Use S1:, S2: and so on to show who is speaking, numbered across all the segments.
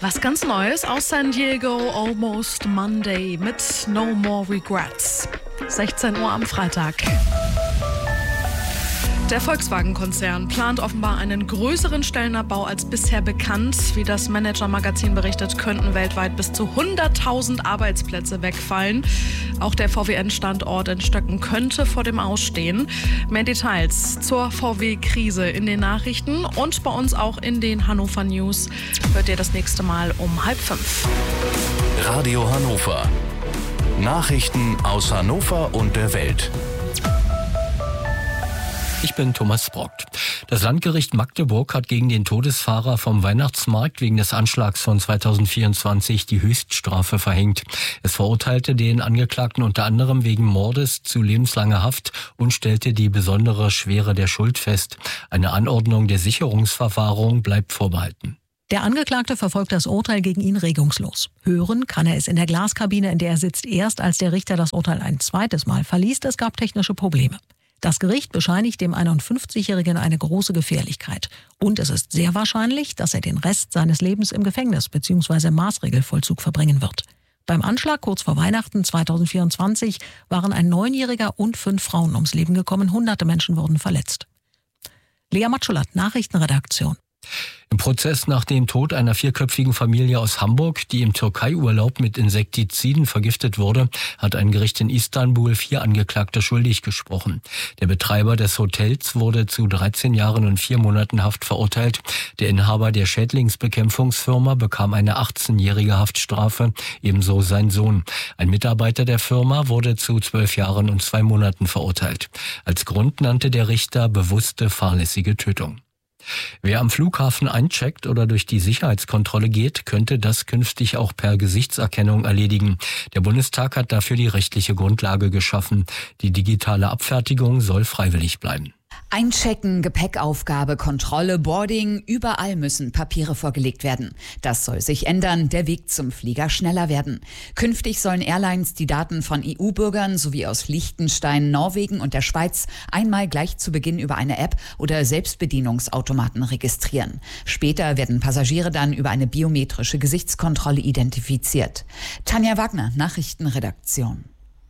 S1: Was ganz Neues aus San Diego, Almost Monday mit No More Regrets. 16 Uhr am Freitag. Der Volkswagen-Konzern plant offenbar einen größeren Stellenabbau als bisher bekannt. Wie das Manager-Magazin berichtet, könnten weltweit bis zu 100.000 Arbeitsplätze wegfallen. Auch der VW-Standort in Stöcken könnte vor dem Ausstehen. Mehr Details zur VW-Krise in den Nachrichten und bei uns auch in den Hannover News hört ihr das nächste Mal um 4:30.
S2: Radio Hannover. Nachrichten aus Hannover und der Welt.
S3: Ich bin Thomas Brockt. Das Landgericht Magdeburg hat gegen den Todesfahrer vom Weihnachtsmarkt wegen des Anschlags von 2024 die Höchststrafe verhängt. Es verurteilte den Angeklagten unter anderem wegen Mordes zu lebenslanger Haft und stellte die besondere Schwere der Schuld fest. Eine Anordnung der Sicherungsverwahrung bleibt vorbehalten.
S4: Der Angeklagte verfolgt das Urteil gegen ihn regungslos. Hören kann er es in der Glaskabine, in der er sitzt, erst als der Richter das Urteil ein zweites Mal verliest. Es gab technische Probleme. Das Gericht bescheinigt dem 51-Jährigen eine große Gefährlichkeit. Und es ist sehr wahrscheinlich, dass er den Rest seines Lebens im Gefängnis bzw. im Maßregelvollzug verbringen wird. Beim Anschlag kurz vor Weihnachten 2024 waren ein 9-Jähriger und 5 Frauen ums Leben gekommen. Hunderte Menschen wurden verletzt. Lea Matschulat, Nachrichtenredaktion.
S3: Im Prozess nach dem Tod einer 4-köpfigen Familie aus Hamburg, die im Türkei-Urlaub mit Insektiziden vergiftet wurde, hat ein Gericht in Istanbul 4 Angeklagte schuldig gesprochen. Der Betreiber des Hotels wurde zu 13 Jahren und 4 Monaten Haft verurteilt. Der Inhaber der Schädlingsbekämpfungsfirma bekam eine 18-jährige Haftstrafe, ebenso sein Sohn. Ein Mitarbeiter der Firma wurde zu 12 Jahren und 2 Monaten verurteilt. Als Grund nannte der Richter bewusste fahrlässige Tötung. Wer am Flughafen eincheckt oder durch die Sicherheitskontrolle geht, könnte das künftig auch per Gesichtserkennung erledigen. Der Bundestag hat dafür die rechtliche Grundlage geschaffen. Die digitale Abfertigung soll freiwillig bleiben.
S5: Einchecken, Gepäckaufgabe, Kontrolle, Boarding, überall müssen Papiere vorgelegt werden. Das soll sich ändern, der Weg zum Flieger schneller werden. Künftig sollen Airlines die Daten von EU-Bürgern sowie aus Liechtenstein, Norwegen und der Schweiz einmal gleich zu Beginn über eine App oder Selbstbedienungsautomaten registrieren. Später werden Passagiere dann über eine biometrische Gesichtskontrolle identifiziert. Tanja Wagner, Nachrichtenredaktion.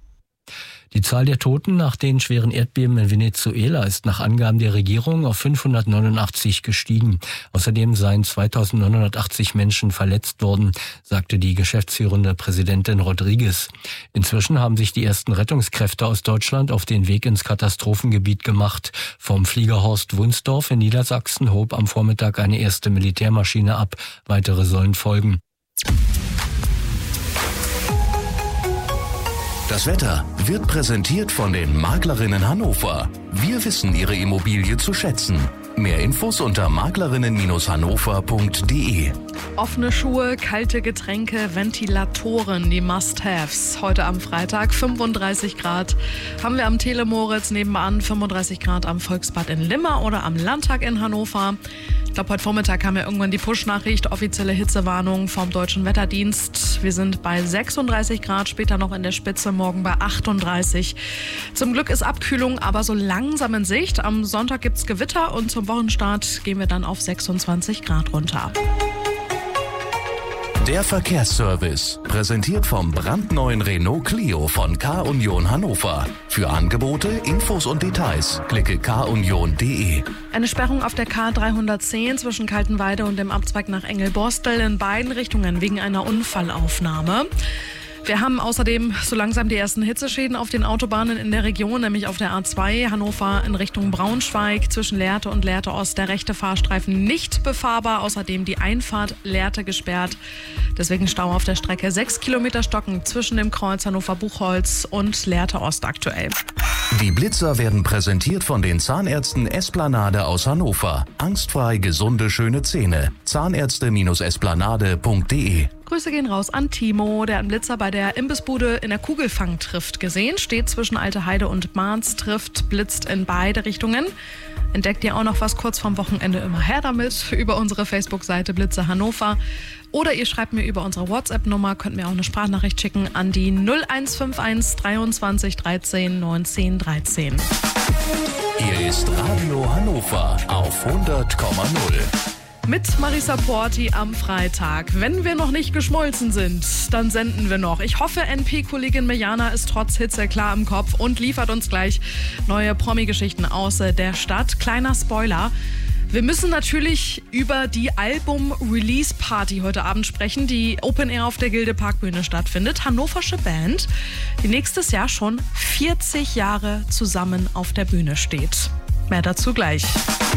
S3: Die Zahl der Toten nach den schweren Erdbeben in Venezuela ist nach Angaben der Regierung auf 589 gestiegen. Außerdem seien 2980 Menschen verletzt worden, sagte die geschäftsführende Präsidentin Rodriguez. Inzwischen haben sich die ersten Rettungskräfte aus Deutschland auf den Weg ins Katastrophengebiet gemacht. Vom Flieger Horst Wunsdorf in Niedersachsen hob am Vormittag eine erste Militärmaschine ab. Weitere sollen folgen.
S2: Das Wetter wird präsentiert von den Maklerinnen Hannover. Wir wissen Ihre Immobilie zu schätzen. Mehr Infos unter maklerinnen-hannover.de.
S1: Offene Schuhe, kalte Getränke, Ventilatoren, die Must-Haves. Heute am Freitag 35 Grad haben wir am Telemoritz, nebenan 35 Grad am Volksbad in Limmer oder am Landtag in Hannover. Ich glaube, heute Vormittag kam ja irgendwann die Push-Nachricht, offizielle Hitzewarnung vom Deutschen Wetterdienst. Wir sind bei 36 Grad, später noch in der Spitze, morgen bei 38. Zum Glück ist Abkühlung aber so langsam in Sicht. Am Sonntag gibt's Gewitter und zum Wochenstart gehen wir dann auf 26 Grad runter.
S2: Der Verkehrsservice, präsentiert vom brandneuen Renault Clio von K-Union Hannover. Für Angebote, Infos und Details klicke kunion.de.
S1: Eine Sperrung auf der K310 zwischen Kaltenweide und dem Abzweig nach Engelborstel in beiden Richtungen wegen einer Unfallaufnahme. Wir haben außerdem so langsam die ersten Hitzeschäden auf den Autobahnen in der Region, nämlich auf der A2 Hannover in Richtung Braunschweig zwischen Lehrte und Lehrte Ost. Der rechte Fahrstreifen nicht befahrbar, außerdem die Einfahrt Lehrte gesperrt. Deswegen Stau auf der Strecke 6 Kilometer Stocken zwischen dem Kreuz Hannover-Buchholz und Lehrte Ost aktuell.
S2: Die Blitzer werden präsentiert von den Zahnärzten Esplanade aus Hannover. Angstfrei gesunde, schöne Zähne. Zahnärzte-esplanade.de.
S1: Grüße gehen raus an Timo, der einen Blitzer bei der Imbissbude in der Kugelfang trifft gesehen. Steht zwischen Alte Heide und Mahns, trifft, blitzt in beide Richtungen. Entdeckt ihr auch noch was kurz vorm Wochenende, immer her damit über unsere Facebook-Seite Blitze Hannover. Oder ihr schreibt mir über unsere WhatsApp-Nummer, könnt mir auch eine Sprachnachricht schicken an die 0151 23 13 19 13.
S2: Hier ist Radio Hannover auf 100,0.
S1: Mit Marisa Porti am Freitag. Wenn wir noch nicht geschmolzen sind, dann senden wir noch. Ich hoffe, NP-Kollegin Mirjana ist trotz Hitze klar im Kopf und liefert uns gleich neue Promi-Geschichten aus der Stadt. Kleiner Spoiler. Wir müssen natürlich über die Album-Release-Party heute Abend sprechen, die Open Air auf der Gilde Parkbühne stattfindet. Hannoversche Band, die nächstes Jahr schon 40 Jahre zusammen auf der Bühne steht. Mehr dazu gleich.